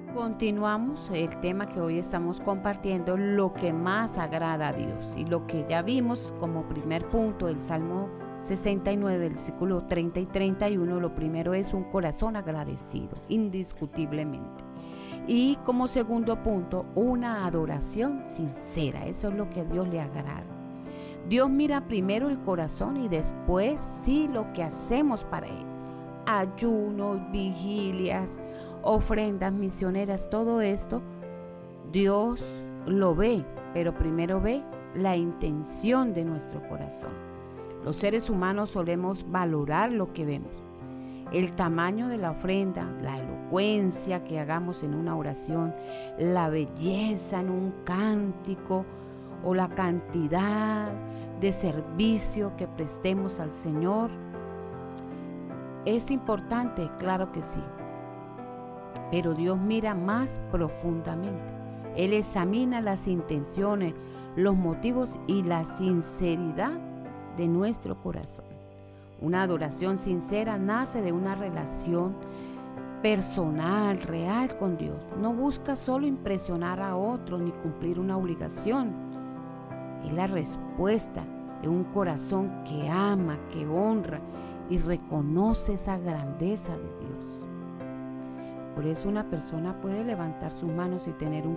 Continuamos el tema que hoy estamos compartiendo, lo que más agrada a Dios. Y lo que ya vimos como primer punto del Salmo 69, versículo 30 y 31, lo primero es un corazón agradecido, indiscutiblemente. Y como segundo punto, una adoración sincera. Eso es lo que a Dios le agrada. Dios mira primero el corazón y después sí lo que hacemos para Él. Ayunos, vigilias, ofrendas misioneras, todo esto Dios lo ve, pero primero ve la intención de nuestro corazón. Los seres humanos solemos valorar lo que vemos, el tamaño de la ofrenda, la elocuencia que hagamos en una oración, la belleza en un cántico o la cantidad de servicio que prestemos al Señor. Es importante, claro que sí, pero Dios mira más profundamente. Él examina las intenciones, los motivos y la sinceridad de nuestro corazón. Una adoración sincera nace de una relación personal, real con Dios. No busca solo impresionar a otros ni cumplir una obligación. Es la respuesta de un corazón que ama, que honra y reconoce esa grandeza de Dios. Por eso una persona puede levantar sus manos y tener un